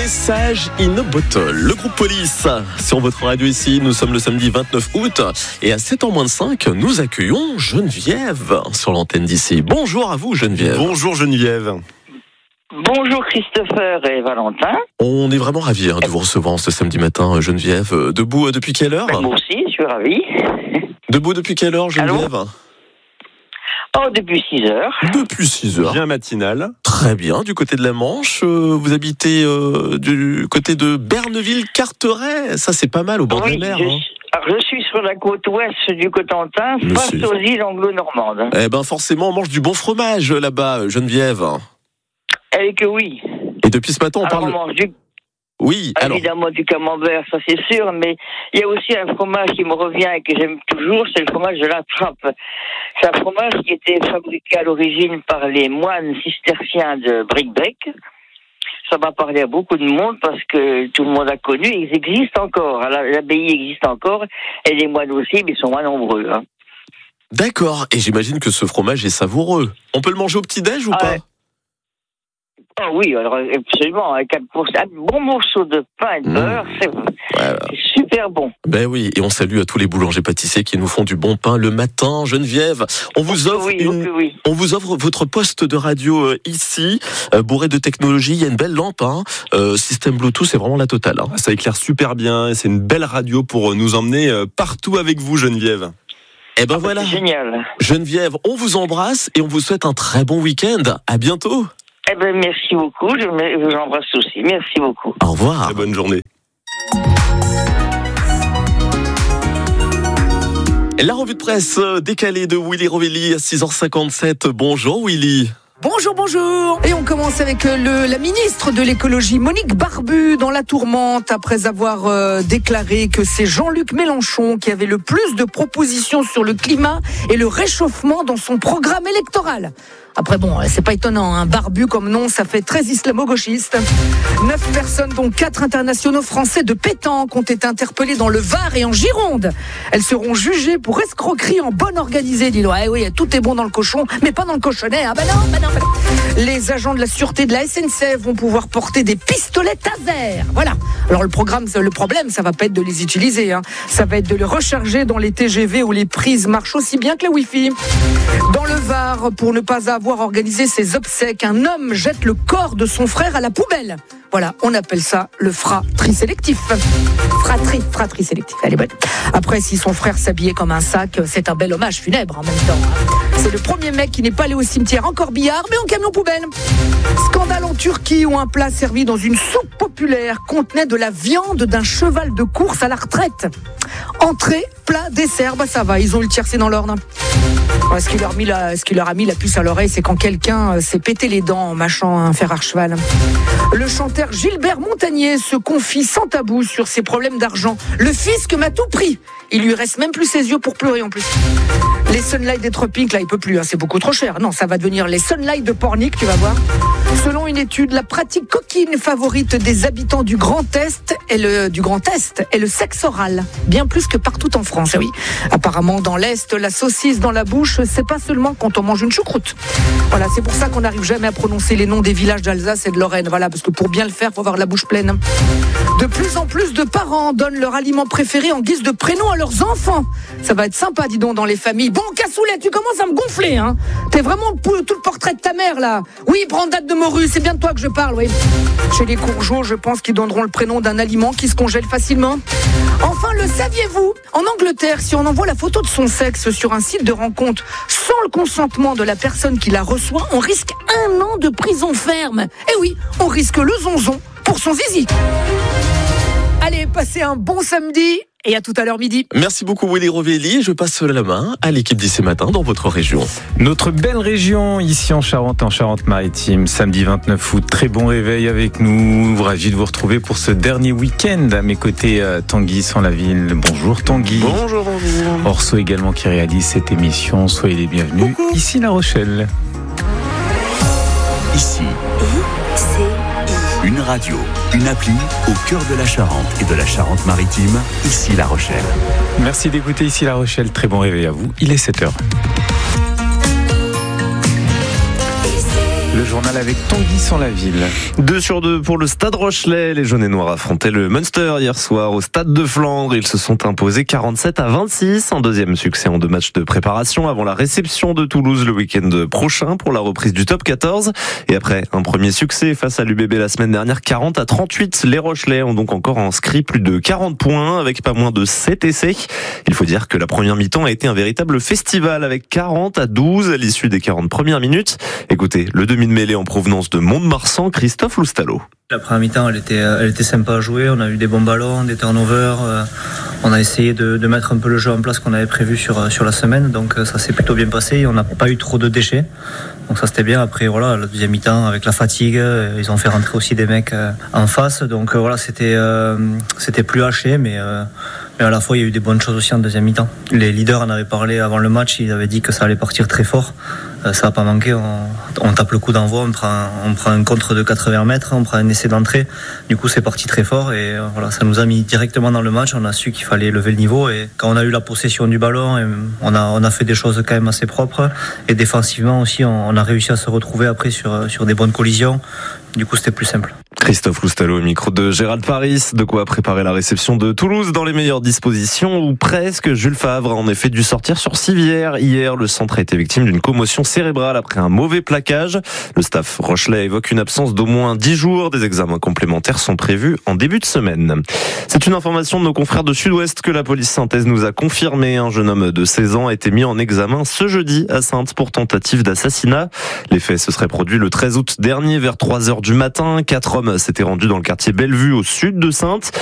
Message in a Bottle. Le groupe Police sur votre radio ici. Nous sommes le samedi 29 août et à 7h-5, nous accueillons Geneviève sur l'antenne d'ici. Bonjour à vous Geneviève. Bonjour Geneviève. Bonjour Christopher et Valentin. On est vraiment ravis de vous recevoir ce samedi matin Geneviève. Debout depuis quelle heure? Moi aussi, je suis ravi. Debout depuis quelle heure Geneviève? Depuis 6 heures. Depuis 6 heures. Bien matinal. Très bien, du côté de la Manche. Vous habitez du côté de Berneville-Carteret. Ça, c'est pas mal, au bord de la mer. Je suis sur la côte ouest du Cotentin, face aux îles anglo-normandes. Eh ben, forcément, on mange du bon fromage là-bas, Geneviève. Eh que oui. Et depuis ce matin, on parle... On mange Oui, évidemment du camembert, ça c'est sûr, mais il y a aussi un fromage qui me revient et que j'aime toujours, c'est le fromage de la Trappe. C'est un fromage qui était fabriqué à l'origine par les moines cisterciens de Bricbec. Ça m'a parlé à beaucoup de monde parce que tout le monde a connu, ils existent encore. L'abbaye existe encore et les moines aussi, mais ils sont moins nombreux. Hein. D'accord, et j'imagine que ce fromage est savoureux. On peut le manger au petit-déj ou pas? Oh oui, alors absolument, avec un bon morceau de pain et de beurre, c'est super bon. Ben oui, et on salue à tous les boulangers pâtissiers qui nous font du bon pain le matin. Geneviève, on vous offre on vous offre votre poste de radio ici, bourré de technologie. Il y a une belle lampe, système Bluetooth, c'est vraiment la totale. Hein. Ça éclaire super bien, c'est une belle radio pour nous emmener partout avec vous Geneviève. Eh ben voilà, c'est génial. Geneviève, on vous embrasse et on vous souhaite un très bon week-end. À bientôt. Eh ben, merci beaucoup, je vous embrasse aussi. Merci beaucoup. Au revoir. Très bonne journée. La revue de presse décalée de Willy Rovelli à 6h57. Bonjour Willy. Bonjour. Et on commence avec la ministre de l'écologie, Monique Barbu, dans la tourmente, après avoir déclaré que c'est Jean-Luc Mélenchon qui avait le plus de propositions sur le climat et le réchauffement dans son programme électoral. Après bon, c'est pas étonnant, hein. Barbu comme nom, ça fait très islamo-gauchiste. 9 personnes, dont 4 internationaux français de pétanque, ont été interpellées dans le Var et en Gironde. Elles seront jugées pour escroquerie en bonne organisée. Dis-donc, oui, tout est bon dans le cochon, mais pas dans le cochonnet. Ah bah non. Les agents de la sûreté de la SNCF vont pouvoir porter des pistolets taser. Voilà. Alors le problème, ça va pas être de les utiliser, hein. Ça va être de les recharger dans les TGV où les prises marchent aussi bien que la Wi-Fi. Dans le Var, pour ne pas avoir organisé ses obsèques, un homme jette le corps de son frère à la poubelle. Voilà, on appelle ça le fratri sélectif. Fratri sélectif, elle est bonne. Après, si son frère s'habillait comme un sac, c'est un bel hommage funèbre en même temps. C'est le premier mec qui n'est pas allé au cimetière en corbillard, mais en camion poubelle. Scandale en Turquie où un plat servi dans une soupe populaire contenait de la viande d'un cheval de course à la retraite. Entrée, plat, dessert, ça va, ils ont eu le tiercé dans l'ordre. Ce qui leur a mis la puce à l'oreille, c'est quand quelqu'un s'est pété les dents en mâchant un fer à cheval. Le chanteur Gilbert Montagnier se confie sans tabou sur ses problèmes d'argent. Le fisc m'a tout pris. Il lui reste même plus ses yeux pour pleurer en plus. Les Sunlight des tropiques, là, il peut plus, c'est beaucoup trop cher. Non, ça va devenir les Sunlight de Pornic, tu vas voir. Selon une étude, la pratique coquine favorite des habitants du Grand Est est le sexe oral. Bien plus que partout en France, oui. Apparemment, dans l'Est, la saucisse dans la bouche, c'est pas seulement quand on mange une choucroute. Voilà, c'est pour ça qu'on n'arrive jamais à prononcer les noms des villages d'Alsace et de Lorraine. Voilà, parce que pour bien le faire, faut avoir la bouche pleine. De plus en plus de parents donnent leur aliment préféré en guise de prénom à leurs enfants. Ça va être sympa, dis donc, dans les familles. Bon, Cassoulet, tu commences à me gonfler, hein. T'es vraiment tout le portrait de ta mère, là. Oui, brandade de morue, c'est bien de toi que je parle, oui. Chez les Courgeaux, je pense qu'ils donneront le prénom d'un aliment qui se congèle facilement. Enfin, le saviez-vous? En Angleterre, si on envoie la photo de son sexe sur un site de rencontre sans le consentement de la personne qui la reçoit, on risque 1 an de prison ferme. Eh oui, on risque le zonzon pour son zizi. Allez, passez un bon samedi et à tout à l'heure midi. Merci beaucoup Willy Rovelli. Je passe la main à l'équipe d'ici matin dans votre région. Notre belle région ici en Charente-Maritime, samedi 29 août. Très bon réveil avec nous. Ravi de vous retrouver pour ce dernier week-end. À mes côtés, Tanguy Sans-la-Ville. Bonjour Tanguy. Bonjour. Orso également qui réalise cette émission. Soyez les bienvenus. Coucou. Ici La Rochelle. Ici, une radio, une appli au cœur de la Charente et de la Charente-Maritime, ici La Rochelle. Merci d'écouter ici La Rochelle. Très bon réveil à vous. Il est 7h. Le journal avec Tanguy sans la ville. 2-2 pour le Stade Rochelais. Les jaunes et noirs affrontaient le Munster hier soir au Stade de Flandre. Ils se sont imposés 47-26. Un deuxième succès en 2 matchs de préparation avant la réception de Toulouse le week-end prochain pour la reprise du top 14. Et après un premier succès face à l'UBB la semaine dernière, 40-38. Les Rochelais ont donc encore inscrit plus de 40 points avec pas moins de 7 essais. Il faut dire que la première mi-temps a été un véritable festival avec 40-12 à l'issue des 40 premières minutes. Écoutez, le demi de mêlée en provenance de Mont-de-Marsan, Christophe Loustalot. La première mi-temps, elle était sympa à jouer. On a eu des bons ballons, des turnovers. On a essayé de mettre un peu le jeu en place qu'on avait prévu sur la semaine. Donc ça s'est plutôt bien passé. On n'a pas eu trop de déchets. Donc ça c'était bien. Après voilà, la deuxième mi-temps avec la fatigue, ils ont fait rentrer aussi des mecs en face. Donc voilà, c'était plus haché, mais à la fois il y a eu des bonnes choses aussi en deuxième mi-temps. Les leaders en avaient parlé avant le match. Ils avaient dit que ça allait partir très fort. Ça n'a pas manqué. On tape le coup d'envoi, on prend un contre de 80 mètres, on prend un essai d'entrée. Du coup, c'est parti très fort et voilà, ça nous a mis directement dans le match. On a su qu'il fallait lever le niveau et quand on a eu la possession du ballon, on a fait des choses quand même assez propres et défensivement aussi, on a réussi à se retrouver après sur des bonnes collisions. Du coup, c'était plus simple. Christophe Loustalot au micro de Gérald Paris. De quoi préparer la réception de Toulouse dans les meilleures dispositions ou presque. Jules Favre a en effet dû sortir sur civière. Hier, le centre a été victime d'une commotion cérébrale après un mauvais plaquage. Le staff rochelais évoque une absence d'au moins 10 jours. Des examens complémentaires sont prévus en début de semaine. C'est une information de nos confrères de Sud-Ouest que la police synthèse nous a confirmé. Un jeune homme de 16 ans a été mis en examen ce jeudi à Saintes pour tentative d'assassinat. Les faits se seraient produits le 13 août dernier vers 3h du matin. 4 hommes s'étaient rendus dans le quartier Bellevue au sud de Saintes.